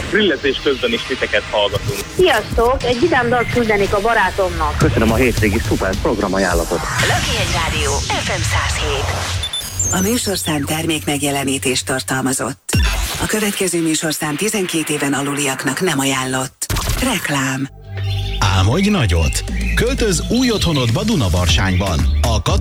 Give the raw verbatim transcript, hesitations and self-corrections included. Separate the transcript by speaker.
Speaker 1: grillezés közben is titeket hallgatunk.
Speaker 2: Sziasztok! Egy vidám dalt küldenék a barátomnak.
Speaker 3: Köszönöm a hétvégi szuper programajánlatot.
Speaker 4: Löki Rádió ef em száz hét.
Speaker 5: A műsorszám termék megjelenítést tartalmazott. A következő műsorszám tizenkét éven aluliaknak nem ajánlott. Reklám.
Speaker 6: Álmodj nagyot! Költöz új otthonodba Dunavarsányban. A